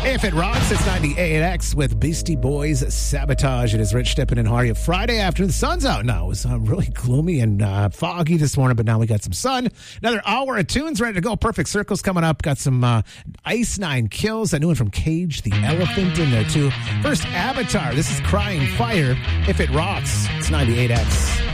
If It Rocks, it's 98X with Beastie Boys Sabotage. It is Rich Steppen and Hardy. Friday afternoon. The sun's out now. It was really gloomy and foggy this morning, but now we got some sun. Another hour of tunes ready to go. Perfect Circles coming up. Got some Ice Nine Kills. A new one from Cage the Elephant in there, too. First, Avatar. This is Crying Fire. If It Rocks, it's 98X.